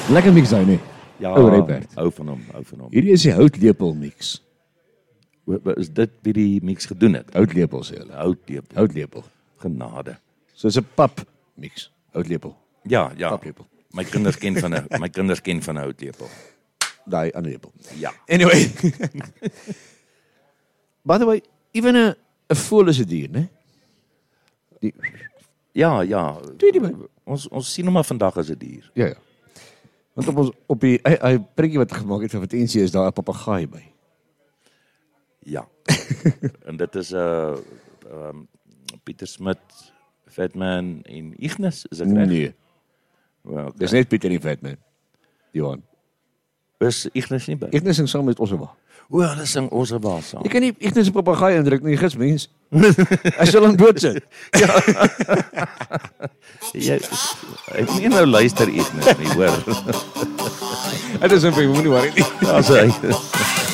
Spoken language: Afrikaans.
Lekker mix daai, nee. Ja, Ou Rybert. hou van hom. Hierdie is die houtlepel mix. Is dit wie die mix gedoen het? Houtlepel sê hulle. Houtlepel. Genade. So is 'n pap mix. Houtlepel. Ja. Paplepel. My kinders ken van 'n houtlepel. Daai ander lepel. Ja. Anyway. By the way, even 'n voël is 'n dier, né? Ja. Ons sien hom maar vandag as 'n dier. Ja. Want op die hy prentjie wat gemaak het vir Vatensie is daar 'n papegaai by. Ja. En dit is Pieter Smit, Fatman en Ignis, is ek reg? Nee. Well, okay. Dis net Pieter en Fatman. Johan. Is Ignis nie by? Ignis sing saam met Ossewa. O, hulle sing Ossewa saam. Jy kan nie Ignis 'n papegaai indruk nie, gits mens. Hy sal hom doodsit. Ek moet nie nou luister Ignis nie, hoor. Dit is 'n moenie worry nie. Daar's hy.